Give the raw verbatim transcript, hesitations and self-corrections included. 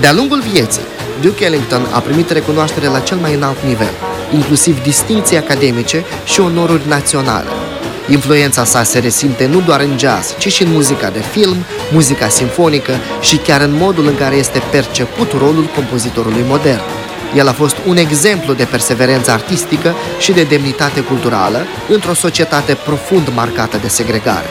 De-a lungul vieții, Duke Ellington a primit recunoaștere la cel mai înalt nivel, inclusiv distincții academice și onoruri naționale. Influența sa se resimte nu doar în jazz, ci și în muzica de film, muzica simfonică și chiar în modul în care este perceput rolul compozitorului modern. El a fost un exemplu de perseverență artistică și de demnitate culturală într-o societate profund marcată de segregare.